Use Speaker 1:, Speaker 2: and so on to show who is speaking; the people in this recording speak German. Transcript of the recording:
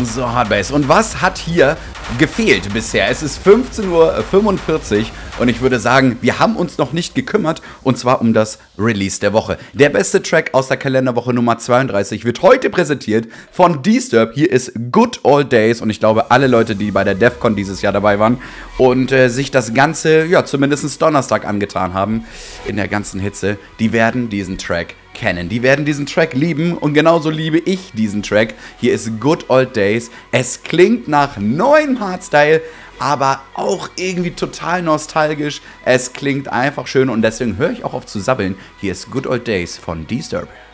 Speaker 1: So, Hardbase. Und was hat hier gefehlt bisher? Es ist 15:45 Uhr und ich würde sagen, wir haben uns noch nicht gekümmert, und zwar um das Release der Woche. Der beste Track aus der Kalenderwoche Nummer 32 wird heute präsentiert von Disturbed. Hier ist Good Old Days und ich glaube, alle Leute, die bei der DEFCON dieses Jahr dabei waren und sich das Ganze, ja, zumindest Donnerstag angetan haben, in der ganzen Hitze, die werden diesen Track kennen. Die werden diesen Track lieben und genauso liebe ich diesen Track. Hier ist Good Old Days. Es klingt nach neuem Hardstyle, aber auch irgendwie total nostalgisch. Es klingt einfach schön und deswegen höre ich auch auf zu sabbeln. Hier ist Good Old Days von Disturbed.